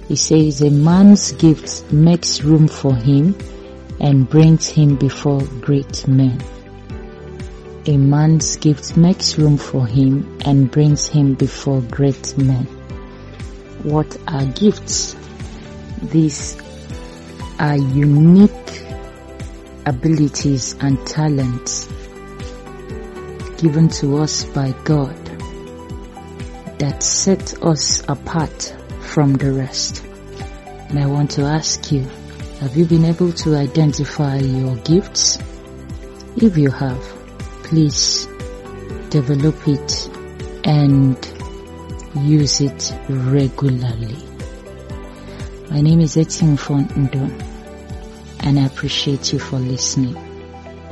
He says a man's gift makes room for him and brings him before great men. A man's gift makes room for him and brings him before great men. What are gifts? These are unique abilities and talents given to us by God that set us apart from the rest. And I want to ask you, have you been able to identify your gifts? If you have, please develop it and use it regularly. My name is Etienne Fontendon, and I appreciate you for listening.